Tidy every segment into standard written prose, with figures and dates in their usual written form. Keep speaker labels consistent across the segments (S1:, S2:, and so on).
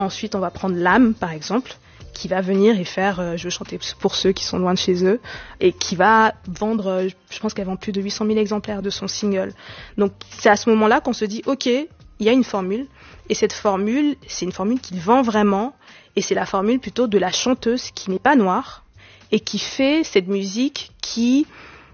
S1: Ensuite, on va prendre l'âme, par exemple, qui va venir et faire Je veux chanter pour ceux qui sont loin de chez eux, et qui va vendre, je pense qu'elle vend plus de 800 000 exemplaires de son single. Donc c'est à ce moment-là qu'on se dit, ok, il y a une formule, et cette formule, c'est une formule qui vend vraiment, et c'est la formule plutôt de la chanteuse qui n'est pas noire, et qui fait cette musique qui,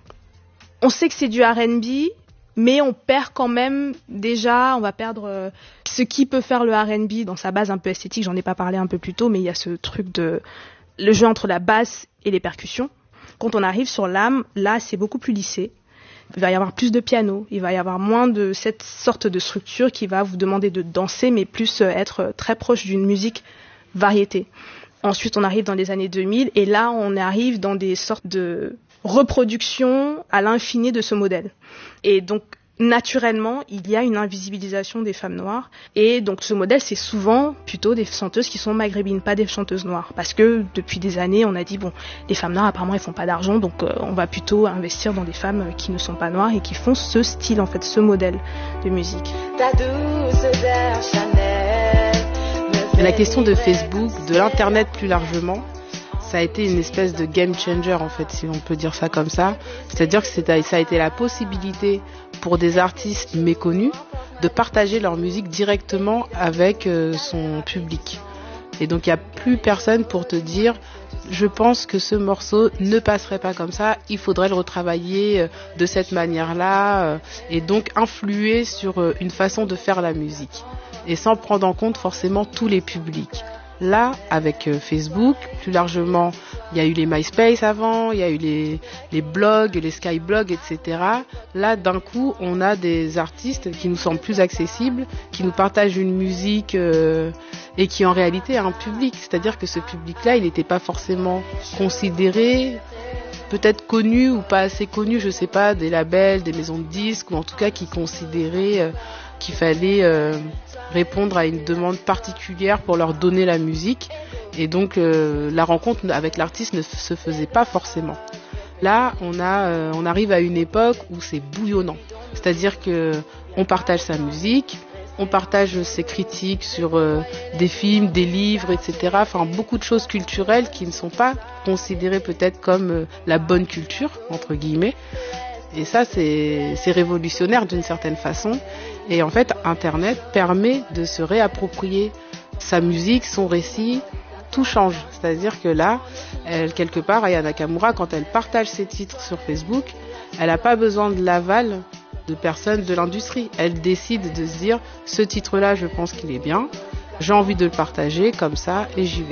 S1: on sait que c'est du R&B, mais on perd quand même déjà, on va perdre ce qui peut faire le R&B dans sa base un peu esthétique. J'en ai pas parlé un peu plus tôt, mais il y a ce truc de le jeu entre la basse et les percussions. Quand on arrive sur l'âme, là, c'est beaucoup plus lissé. Il va y avoir plus de piano, il va y avoir moins de cette sorte de structure qui va vous demander de danser, mais plus être très proche d'une musique variété. Ensuite, on arrive dans les années 2000, et là, on arrive dans des sortes de reproduction à l'infini de ce modèle. Et donc, naturellement, il y a une invisibilisation des femmes noires. Et donc, ce modèle, c'est souvent plutôt des chanteuses qui sont maghrébines, pas des chanteuses noires. Parce que, depuis des années, on a dit, bon, les femmes noires, apparemment, elles font pas d'argent, donc on va plutôt investir dans des femmes qui ne sont pas noires et qui font ce style, en fait, ce modèle de musique.
S2: Ta douce odeur Chanel.
S3: La question de Facebook, de l'Internet plus largement, ça a été une espèce de game changer, en fait, si on peut dire ça comme ça. C'est-à-dire que ça a été la possibilité pour des artistes méconnus de partager leur musique directement avec son public. Et donc, il n'y a plus personne pour te dire « Je pense que ce morceau ne passerait pas comme ça, il faudrait le retravailler de cette manière-là. » Et donc, influer sur une façon de faire la musique. Et sans prendre en compte forcément tous les publics. Là, avec Facebook, plus largement, il y a eu les MySpace avant, il y a eu les blogs, les Skyblogs, etc. Là, d'un coup, on a des artistes qui nous semblent plus accessibles, qui nous partagent une musique et qui en réalité a un public. C'est-à-dire que ce public-là, il n'était pas forcément considéré, peut-être connu ou pas assez connu, je sais pas, des labels, des maisons de disques, ou en tout cas qui considéraient qu'il fallait répondre à une demande particulière pour leur donner la musique. Et donc la rencontre avec l'artiste ne se faisait pas forcément. Là, on arrive à une époque où c'est bouillonnant. C'est-à-dire que on partage sa musique, on partage ses critiques sur des films, des livres, etc. Enfin, beaucoup de choses culturelles qui ne sont pas considérées peut-être comme la bonne culture, entre guillemets. Et ça, c'est révolutionnaire d'une certaine façon. Et en fait, Internet permet de se réapproprier sa musique, son récit. Tout change. C'est-à-dire que là, quelque part, Aya Nakamura, quand elle partage ses titres sur Facebook, elle n'a pas besoin de l'aval de personnes de l'industrie. Elle décide de se dire, ce titre-là, je pense qu'il est bien. J'ai envie de le partager comme ça et j'y vais.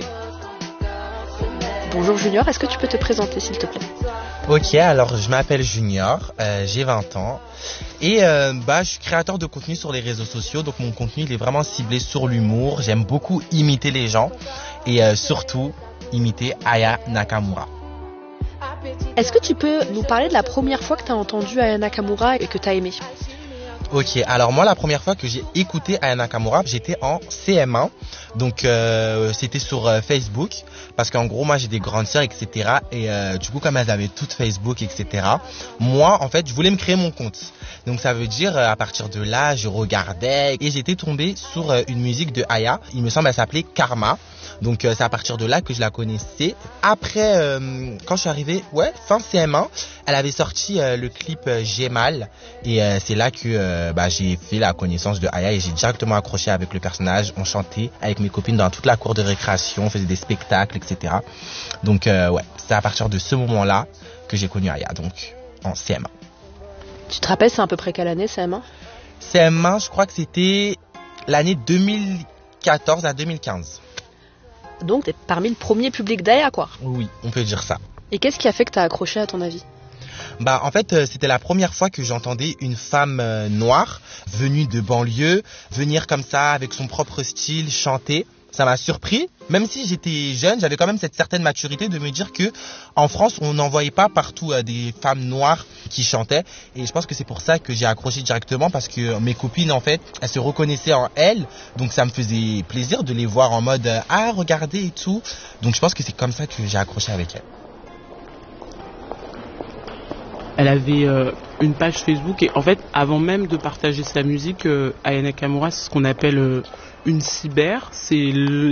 S4: Bonjour Junior, est-ce que tu peux te présenter s'il te plaît ?
S5: Ok, alors je m'appelle Junior, j'ai 20 ans et je suis créateur de contenu sur les réseaux sociaux, donc mon contenu il est vraiment ciblé sur l'humour. J'aime beaucoup imiter les gens et surtout imiter Aya Nakamura.
S4: Est-ce que tu peux nous parler de la première fois que tu as entendu Aya Nakamura et que tu as aimé ?
S5: Ok, alors moi la première fois que j'ai écouté Aya Nakamura, j'étais en CM1, donc c'était sur Facebook, parce qu'en gros moi j'ai des grandes sœurs, etc. Et du coup comme elles avaient toutes Facebook, etc. Moi en fait je voulais me créer mon compte, donc ça veut dire à partir de là je regardais et j'étais tombé sur une musique de Aya, il me semble elle s'appelait Karma. Donc c'est à partir de là que je la connaissais. Après, quand je suis arrivé, fin CM1, elle avait sorti le clip J'ai mal. Et c'est là que j'ai fait la connaissance de Aya et j'ai directement accroché avec le personnage. On chantait avec mes copines dans toute la cour de récréation, on faisait des spectacles, etc. Donc c'est à partir de ce moment-là que j'ai connu Aya, donc en CM1.
S4: Tu te rappelles, c'est à peu près quelle année CM1 ?
S5: CM1, je crois que c'était l'année 2014 à 2015.
S4: Donc, tu es parmi le premier public d'Aya, quoi.
S5: Oui, on peut dire ça.
S4: Et qu'est-ce qui a fait que tu as accroché, à ton avis ?
S5: En fait, c'était la première fois que j'entendais une femme noire venue de banlieue venir comme ça avec son propre style chanter. Ça m'a surpris, même si j'étais jeune, j'avais quand même cette certaine maturité de me dire que en France, on n'en voyait pas partout des femmes noires qui chantaient. Et je pense que c'est pour ça que j'ai accroché directement, parce que mes copines, en fait, elles se reconnaissaient en elles. Donc ça me faisait plaisir de les voir en mode « Ah, regardez » et tout. Donc je pense que c'est comme ça que j'ai accroché avec elles.
S3: Elle avait une page Facebook et en fait, avant même de partager sa musique, Aya Nakamura, c'est ce qu'on appelle une cyber. C'est